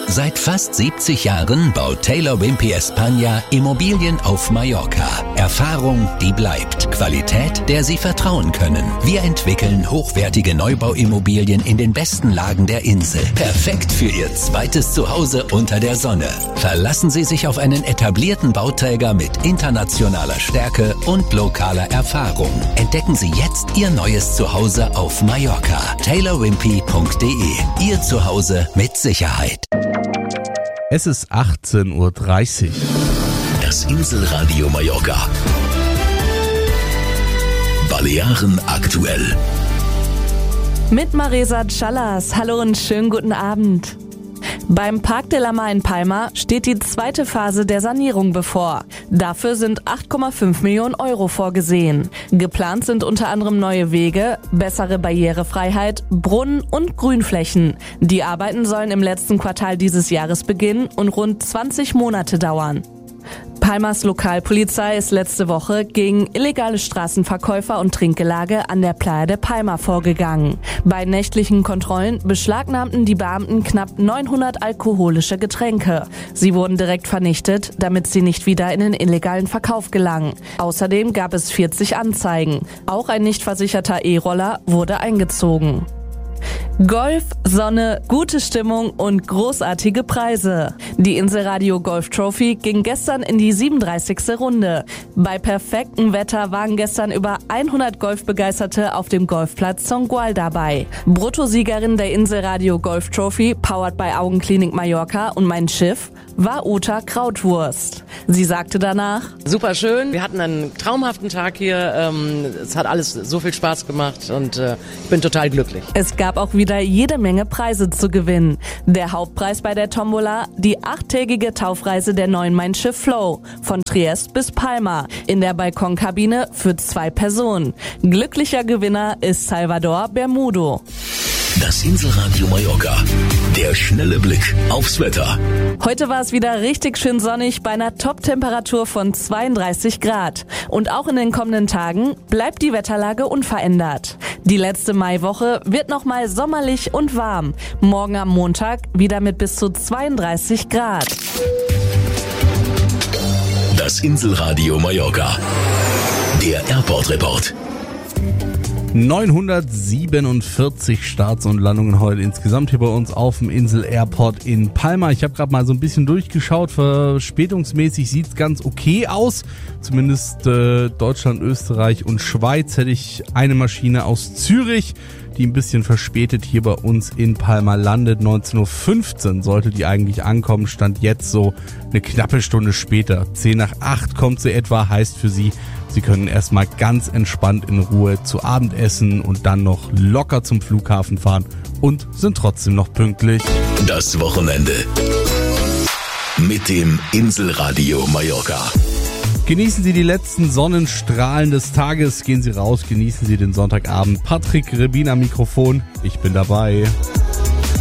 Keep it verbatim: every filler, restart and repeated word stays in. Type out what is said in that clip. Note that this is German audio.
Seit fast siebzig Jahren baut Taylor Wimpey España Immobilien auf Mallorca. Erfahrung, die bleibt. Qualität, der Sie vertrauen können. Wir entwickeln hochwertige Neubauimmobilien in den besten Lagen der Insel. Perfekt für Ihr zweites Zuhause unter der Sonne. Verlassen Sie sich auf einen etablierten Bauträger mit internationaler Stärke und lokaler Erfahrung. Entdecken Sie jetzt Ihr neues Zuhause auf Mallorca. taylor wimpey punkt de. Ihr Zuhause mit Sicherheit. Es ist achtzehn Uhr dreißig. Das Inselradio Mallorca. Balearen aktuell. Mit Maresa Callas. Hallo und schönen guten Abend. Beim Parc de la Mar in Palma steht die zweite Phase der Sanierung bevor. Dafür sind acht Komma fünf Millionen Euro vorgesehen. Geplant sind unter anderem neue Wege, bessere Barrierefreiheit, Brunnen und Grünflächen. Die Arbeiten sollen im letzten Quartal dieses Jahres beginnen und rund zwanzig Monate dauern. Palmas Lokalpolizei ist letzte Woche gegen illegale Straßenverkäufer und Trinkgelage an der Playa de Palma vorgegangen. Bei nächtlichen Kontrollen beschlagnahmten die Beamten knapp neunhundert alkoholische Getränke. Sie wurden direkt vernichtet, damit sie nicht wieder in den illegalen Verkauf gelangen. Außerdem gab es vierzig Anzeigen. Auch ein nicht versicherter E-Roller wurde eingezogen. Golf, Sonne, gute Stimmung und großartige Preise. Die Inselradio Golf Trophy ging gestern in die siebenunddreißigste Runde. Bei perfektem Wetter waren gestern über hundert Golfbegeisterte auf dem Golfplatz Zongual dabei. Bruttosiegerin der Inselradio Golf Trophy, powered by Augenklinik Mallorca und Mein Schiff, war Uta Krautwurst. Sie sagte danach: Super schön, wir hatten einen traumhaften Tag hier, ähm, es hat alles so viel Spaß gemacht und äh, ich bin total glücklich. Es gab auch wieder jede Menge Preise zu gewinnen. Der Hauptpreis bei der Tombola, die achttägige Taufreise der neuen Mein Schiff Flow von Triest bis Palma in der Balkonkabine für zwei Personen. Glücklicher Gewinner ist Salvador Bermudo. Das Inselradio Mallorca. Der schnelle Blick aufs Wetter. Heute war es wieder richtig schön sonnig bei einer Top-Temperatur von zweiunddreißig Grad. Und auch in den kommenden Tagen bleibt die Wetterlage unverändert. Die letzte Maiwoche wird nochmal sommerlich und warm. Morgen am Montag wieder mit bis zu zweiunddreißig Grad. Das Inselradio Mallorca. Der Airport Report. neunhundertsiebenundvierzig Starts und Landungen heute insgesamt hier bei uns auf dem Insel Airport in Palma. Ich habe gerade mal so ein bisschen durchgeschaut. Verspätungsmäßig sieht es ganz okay aus. Zumindest äh, Deutschland, Österreich und Schweiz hätte ich eine Maschine aus Zürich, die ein bisschen verspätet hier bei uns in Palma landet. neunzehn Uhr fünfzehn sollte die eigentlich ankommen, stand jetzt so eine knappe Stunde später. zehn nach acht kommt sie etwa, heißt für Sie, Sie können erstmal ganz entspannt in Ruhe zu Abend essen und dann noch locker zum Flughafen fahren und sind trotzdem noch pünktlich. Das Wochenende mit dem Inselradio Mallorca. Genießen Sie die letzten Sonnenstrahlen des Tages, gehen Sie raus, genießen Sie den Sonntagabend. Patrick Rebin am Mikrofon, ich bin dabei.